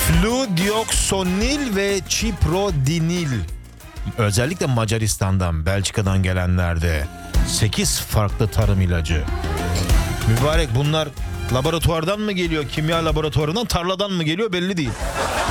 Fludioxonil ve Ciprodinil. Özellikle Macaristan'dan, Belçika'dan gelenlerde 8 farklı tarım ilacı. Mübarek, bunlar laboratuvardan mı geliyor, kimya laboratuvarından, tarladan mı geliyor belli değil.